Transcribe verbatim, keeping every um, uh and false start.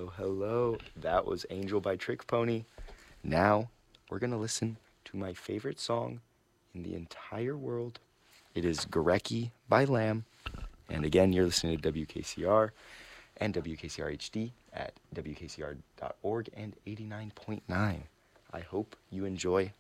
Hello, hello. That was Angel by Trick Pony. Now, we're going to listen to my favorite song in the entire world. It is Gurecki by Lamb. And again, you're listening to W K C R and W K C R H D at W K C R dot org and eighty-nine point nine. I hope you enjoy